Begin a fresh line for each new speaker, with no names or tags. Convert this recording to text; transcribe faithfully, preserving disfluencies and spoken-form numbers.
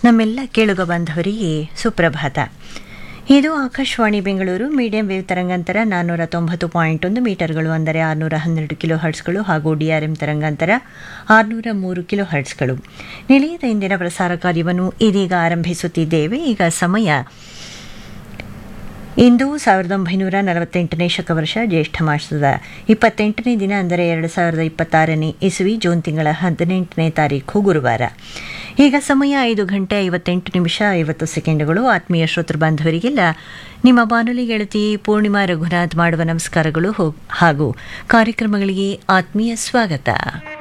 ನಮ್ಮೆಲ್ಲ ಕೇಳುಗ ಬಾಂಧವರಿಗೆ ಸುಪ್ರಭಾತ. ಇದು ಆಕಾಶವಾಣಿ ಬೆಂಗಳೂರು ಮೀಡಿಯಂ ವೇವ್ ತರಂಗಾಂತರ ನಾನ್ನೂರ ತೊಂಬತ್ತು ಪಾಯಿಂಟ್ ಒಂದು ಮೀಟರ್ಗಳು ಅಂದರೆ ಆರುನೂರ ಹನ್ನೆರಡು ಕಿಲೋ ಹರ್ಟ್ಸ್ಗಳು ಹಾಗೂ ಡಿಆರ್ಎಂ ತರಂಗಾಂತರ ಆರುನೂರ ಮೂರು ಕಿಲೋ ಹರ್ಟ್ಸ್ಗಳು. ನಿಲಯದ ಇಂದಿನ ಪ್ರಸಾರ ಕಾರ್ಯವನ್ನು ಇದೀಗ ಆರಂಭಿಸುತ್ತಿದ್ದೇವೆ. ಈಗ ಸಮಯ ಇಂದು ಸಾವಿರದ ಒಂಬೈನೂರ ನಲವತ್ತೆಂಟನೇ ಶಕವರ್ಷ ಜ್ಯೇಷ್ಠ ಮಾಸದ ಇಪ್ಪತ್ತೆಂಟನೇ ದಿನ ಅಂದರೆ ಎರಡು ಸಾವಿರದ ಇಪ್ಪತ್ತಾರನೇ ಇಸುವಿ ಜೂನ್ ತಿಂಗಳ ಹದಿನೆಂಟನೇ ತಾರೀಖು ಗುರುವಾರ. ಈಗ ಸಮಯ ಐದು ಗಂಟೆ ಐವತ್ತೆಂಟು ನಿಮಿಷ ಐವತ್ತು ಸೆಕೆಂಡುಗಳು. ಆತ್ಮೀಯ ಶ್ರೋತೃ ಬಾಂಧವರಿಗೆಲ್ಲ ನಿಮ್ಮ ಬಾನುಲಿ ಗೆಳತಿ ಪೂರ್ಣಿಮಾ ರಘುನಾಥ್ ಮಾಡುವ ನಮಸ್ಕಾರಗಳು ಹಾಗೂ ಕಾರ್ಯಕ್ರಮಗಳಿಗೆ ಆತ್ಮೀಯ ಸ್ವಾಗತ.